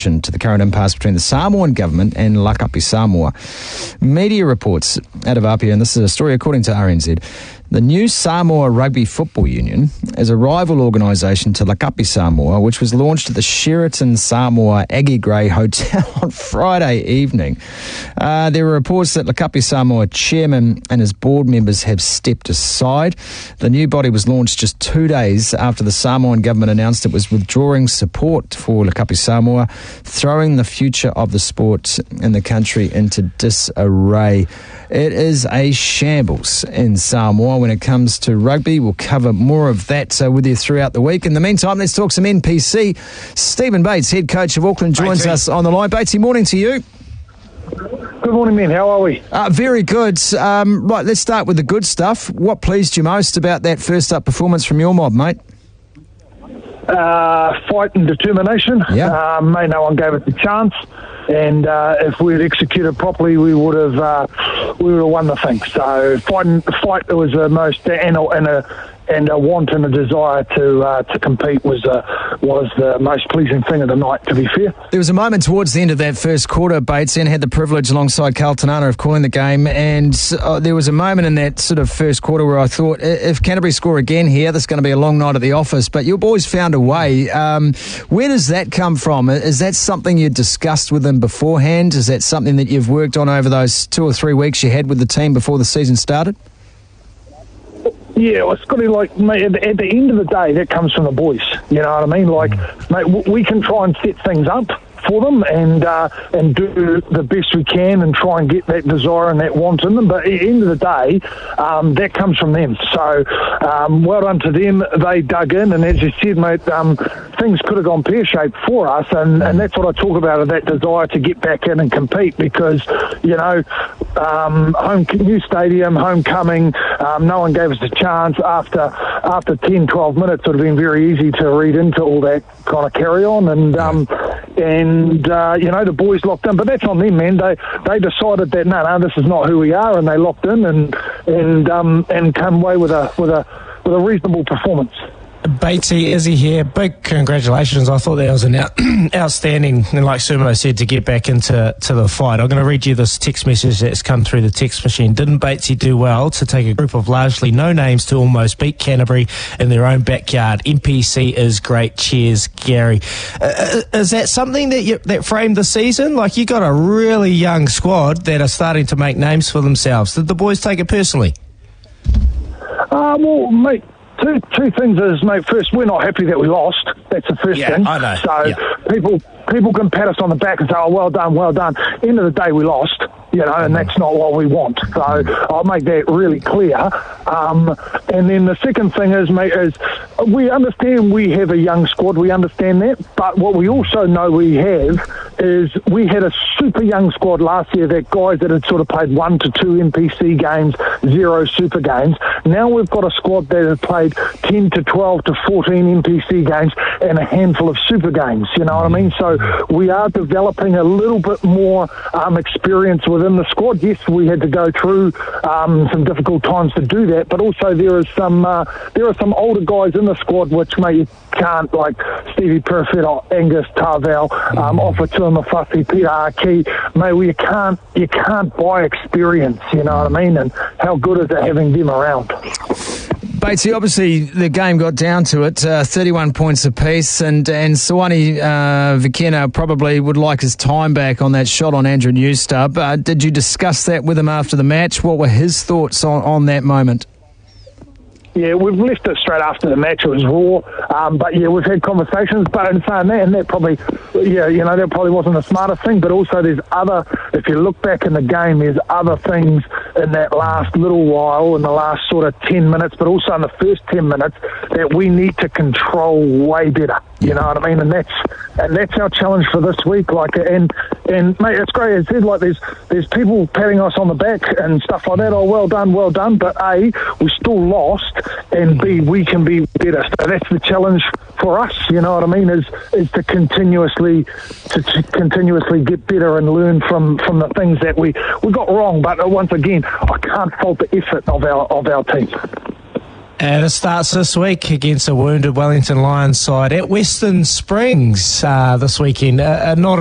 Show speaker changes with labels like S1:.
S1: to the current impasse between the Samoan government and Lakapi Samoa. Media reports out of Apia, and this is a story according to RNZ, the new Samoa Rugby Football Union is a rival organisation to Lakapi Samoa, which was launched at the Sheraton Samoa Aggie Grey Hotel on Friday evening. There were reports that Lakapi Samoa chairman and his board members have stepped aside. The new body was launched just 2 days after the Samoan government announced it was withdrawing support for Lakapi Samoa, throwing the future of the sport in the country into disarray. It is a shambles in Samoa when it comes to rugby. We'll cover more of that with you throughout the week. In the meantime, let's talk some NPC. Stephen Bates, head coach of Auckland, joins us on the line. Batesy, morning to you.
S2: Good morning, men. How are we?
S1: Very good. Right, let's start with the good stuff. What pleased you most about that first up performance from your mob, mate?
S2: Fight and determination.
S1: Yeah.
S2: Mate, no one gave it the chance. And if we'd executed properly, we would have won the thing. So fight was the most, and a want and a desire to compete was the most pleasing thing of the night, to be fair.
S1: There was a moment towards the end of that first quarter, Bates, and had the privilege alongside Carl Tanana of calling the game, and there was a moment in that sort of first quarter where I thought, if Canterbury score again here, this is going to be a long night at the office, but your boys found a way. Where does that come from? Is that something you discussed with them beforehand? Is that something that you've worked on over those 2 or 3 weeks you had with the team before the season started?
S2: Yeah, well, it's got to be like, mate, at the end of the day, that comes from the boys. You know what I mean? Like, mate, we can try and set things up for them and do the best we can and try and get that desire and that want in them. But at the end of the day, that comes from them. So, well done to them. They dug in, and as you said, mate, things could have gone pear-shaped for us, and that's what I talk about, that desire to get back in and compete, because, you know, new stadium, homecoming, no one gave us a chance. After 10, 12 minutes, it would have been very easy to read into all that kind of carry-on, and you know, the boys locked in, but that's on them, man. They decided that no, this is not who we are, and they locked in and come away with a reasonable performance.
S3: Batesy, Izzy here. Big congratulations. I thought that was an outstanding, and like Sumo said, to get back into the fight. I'm going to read you this text message that's come through the text machine. Didn't Batesy do well to take a group of largely no names to almost beat Canterbury in their own backyard? NPC is great. Cheers, Gary. Is that something that framed the season? Like, you got a really young squad that are starting to make names for themselves. Did the boys take it personally?
S2: Well, mate, Two things is, mate, first, we're not happy that we lost. That's the first thing.
S3: I know.
S2: So people can pat us on the back and say, oh, well done, well done. End of the day, we lost, you know, and that's not what we want. So I'll make that really clear. And then the second thing is, mate, is we understand we have a young squad. We understand that. But what we also know we have is we had a super young squad last year, that guys that had sort of played 1 to 2 NPC games, 0 super games. Now we've got a squad that have played 10 to 12 to 14 NPC games and a handful of super games, you know what I mean? So we are developing a little bit more experience within the squad. Yes, we had to go through some difficult times to do that, but also there are some older guys in the squad which, mate, you can't, like Stevie Perfett, Angus Tarval, Offa Tuamafasi, Peter Aki, mate, you can't buy experience, you know what I mean? And how good is it having them around?
S1: Batesy, obviously the game got down to it, 31 points apiece, and Sawani Vikena probably would like his time back on that shot on Andrew Newstub. Did you discuss that with him after the match? What were his thoughts on that moment?
S2: Yeah, we've left it straight after the match. It was raw, but yeah, we've had conversations. But in saying that, and that probably, yeah, you know, that probably wasn't the smartest thing. But also, there's other. If you look back in the game, there's other things in that last little while, in the last sort of 10 minutes, but also in the first 10 minutes, that we need to control way better. You know what I mean? And that's our challenge for this week. Like, and mate, it's great. As I said, like, there's people patting us on the back and stuff like that. Oh, well done. But A, we still lost, and B, we can be better. So that's the challenge for us. You know what I mean? Is to continuously get better and learn from the things that we got wrong. But once again, I can't fault the effort of our team.
S3: And it starts this week against a wounded Wellington Lions side at Western Springs this weekend. Not